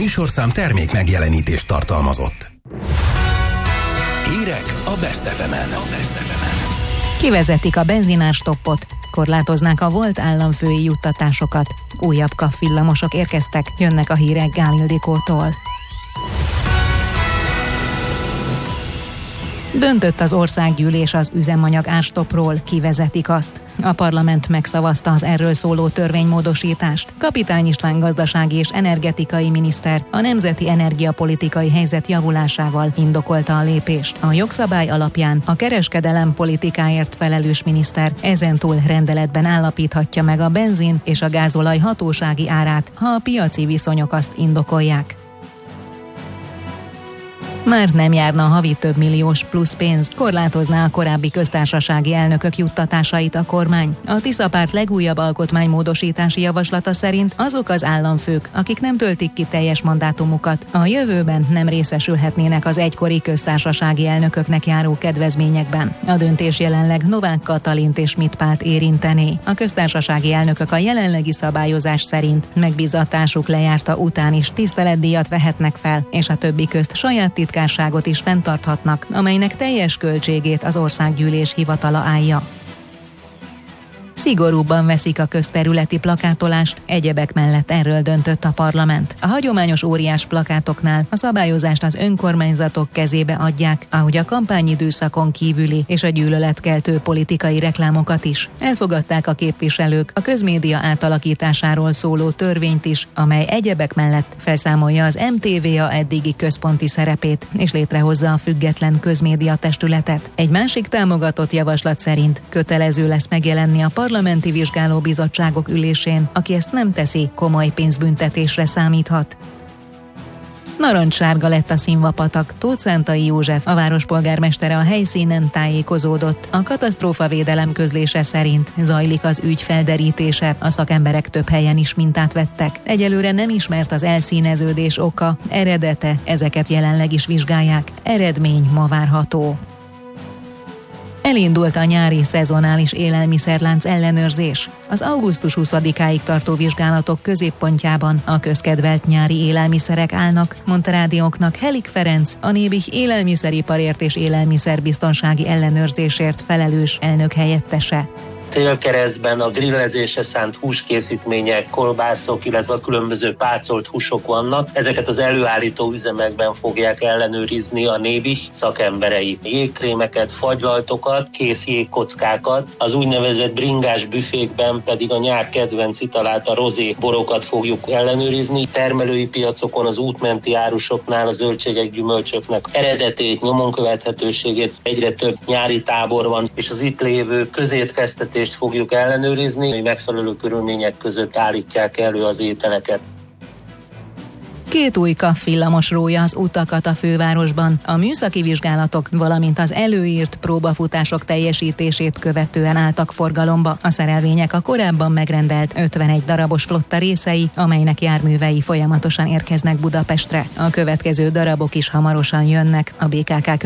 műsorszám termék megjelenítést tartalmazott. Hírek a Best FM-en. Kivezetik a benzinárstoppot, korlátoznák a volt államfői juttatásokat. Újabb villamosok érkeztek, jönnek a hírek Gál Ildikótól. Döntött az országgyűlés az üzemanyag árstoppról, kivezetik azt. A parlament megszavazta az erről szóló törvénymódosítást. Kapitány István gazdasági és energetikai miniszter a nemzeti energiapolitikai helyzet javulásával indokolta a lépést. A jogszabály alapján a kereskedelem politikáért felelős miniszter ezentúl rendeletben állapíthatja meg a benzin és a gázolaj hatósági árát, ha a piaci viszonyok azt indokolják. Már nem járna a havi több milliós plusz pénz, korlátozná a korábbi köztársasági elnökök juttatásait a kormány. A Tisza párt legújabb alkotmánymódosítási javaslata szerint azok az államfők, akik nem töltik ki teljes mandátumukat, a jövőben nem részesülhetnének az egykori köztársasági elnököknek járó kedvezményekben. A döntés jelenleg Novák Katalint és Schmidt Pált érintené. A köztársasági elnökök a jelenlegi szabályozás szerint megbízatásuk lejárta után is tiszteletdíjat vehetnek fel, és a többi közt saját titkárságot is fenntarthatnak, amelynek teljes költségét az országgyűlés hivatala állja. Szigorúbban veszik a közterületi plakátolást, egyebek mellett erről döntött a parlament. A hagyományos óriás plakátoknál a szabályozást az önkormányzatok kezébe adják, ahogy a kampányidőszakon kívüli és a gyűlöletkeltő politikai reklámokat is. Elfogadták a képviselők a közmédia átalakításáról szóló törvényt is, amely egyebek mellett felszámolja az MTVA eddigi központi szerepét, és létrehozza a független közmédia testületet. Egy másik támogatott javaslat szerint kötelező lesz megjelenni a parlamenti vizsgálóbizottságok ülésén, aki ezt nem teszi, komoly pénzbüntetésre számíthat. Narancssárga lett a Szilvapatak. Tóth Szántai József, a várospolgármestere a helyszínen tájékozódott. A katasztrófavédelem közlése szerint zajlik az ügy felderítése, a szakemberek több helyen is mintát vettek. Egyelőre nem ismert az elszíneződés oka, eredete, ezeket jelenleg is vizsgálják. Eredmény ma várható. Elindult a nyári szezonális élelmiszerlánc ellenőrzés. Az augusztus 20-áig tartó vizsgálatok középpontjában a közkedvelt nyári élelmiszerek állnak, mondta rádiónknak Helik Ferenc, a Nébih élelmiszeriparért és élelmiszerbiztonsági ellenőrzésért felelős elnök helyettese. Célkeresztben a grillezésre szánt húskészítmények, kolbászok, illetve a különböző pácolt húsok vannak. Ezeket az előállító üzemekben fogják ellenőrizni a Nébih szakemberei. Jégkrémeket, fagylaltokat, kész jégkockákat, az úgynevezett bringás büfékben pedig a nyár kedvenc italát, a rozé borokat fogjuk ellenőrizni. Termelői piacokon, az útmenti árusoknál a zöldségek, gyümölcsöknek eredetét, nyomon követhetőségét, egyre több nyári tábor van, és az itt lévő közétkeztetést fogjuk ellenőrizni, hogy megfelelő körülmények között állítják elő az ételeket. 2 új villamos rója az utakat a fővárosban. A műszaki vizsgálatok, valamint az előírt próbafutások teljesítését követően álltak forgalomba. A szerelvények a korábban megrendelt 51 darabos flotta részei, amelynek járművei folyamatosan érkeznek Budapestre. A következő darabok is hamarosan jönnek. A BKK